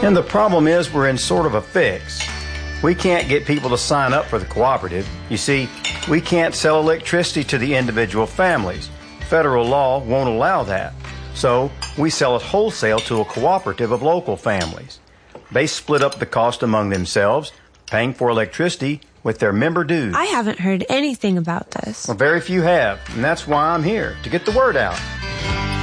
And the problem is we're in sort of a fix. We can't get people to sign up for the cooperative. You see, we can't sell electricity to the individual families. Federal law won't allow that. So we sell it wholesale to a cooperative of local families. They split up the cost among themselves, paying for electricity with their member dues. I haven't heard anything about this. Well, very few have, and that's why I'm here, to get the word out.